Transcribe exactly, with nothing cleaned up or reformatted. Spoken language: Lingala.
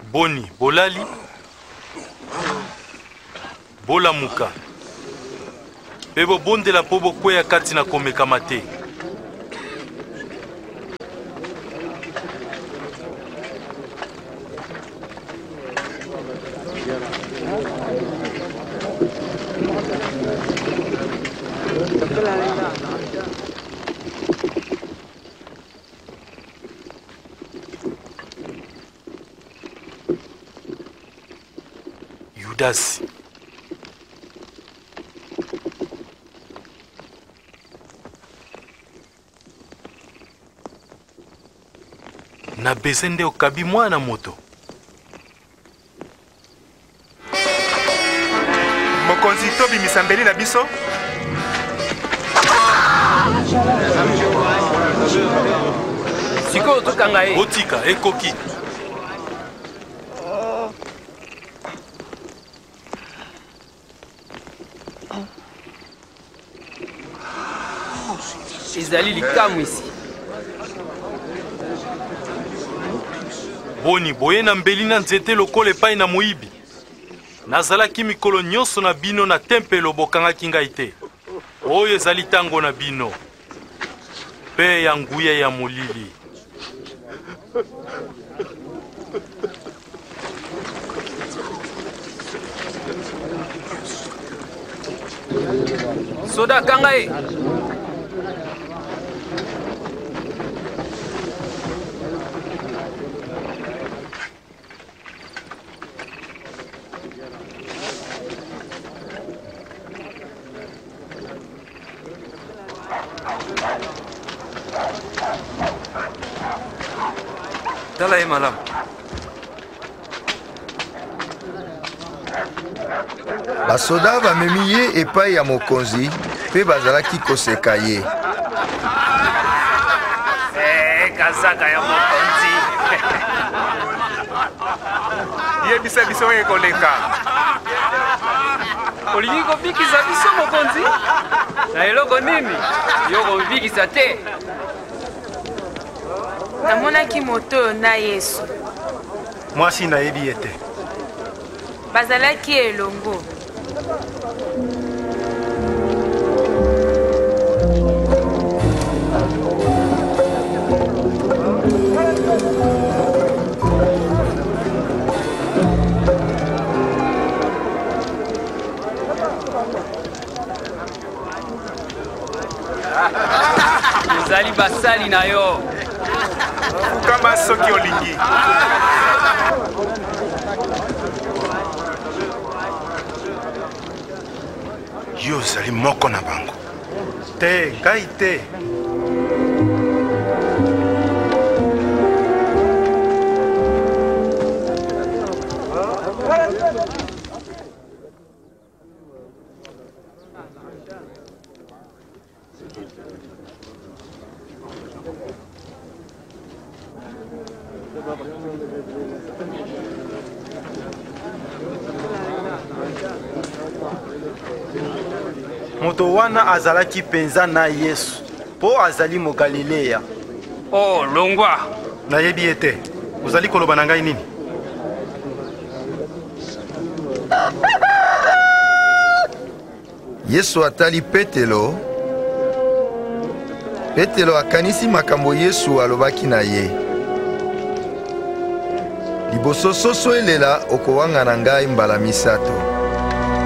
Boni, bolali. Bola muka. Pebo bonde la pobo kweya kati na komekama te. Yudas. Na bezende okabi mwana moto. Mokonzi tobi misambeli na biso. Siko tokanga e. Otika ekoki. Ezali likamu isi. Boni boye na mbeli na nzete lokole epai na moyibi. Nazalaki mikolo nyonso na bino na tempelo bokangaki ngai te. Oyo ezali tango na bino. Pe ya nguya ya molili. Soda kanga e. Tala e malamu. Basoda bamemi ye epai ya mokonzi pe bazalaki koseka ye. Eh, kazaka ya mokonzi. Ye bisa biso ye koleka. Olingi kobikisa biso mokonzi? Na eloko nini? Yo kobikisa te. Namonaki moto na Yesu. Mwasi nayebi ete. Bazalaki elongo. Ezali basali na yo. Kama soki olingi. Yo zali moko na bango. Te, ngai te. Moto wana azalaki penza na Yesu po azali mo Galilea. Oh, longwa. Nayebi ete. Ozali koloba na ngai nini? Yesu atali Petelo. Petelo akanisi makambo Yesu alobaki na ye. Liboso soso elela okowanga na ngai mbala misato.